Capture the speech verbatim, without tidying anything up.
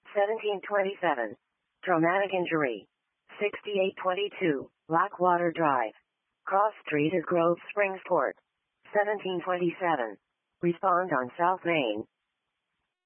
seventeen twenty-seven. Traumatic injury. sixty-eight twenty-two. Blackwater Drive. Cross Street is Grove Springs Court. seventeen twenty-seven. Respond on South Main.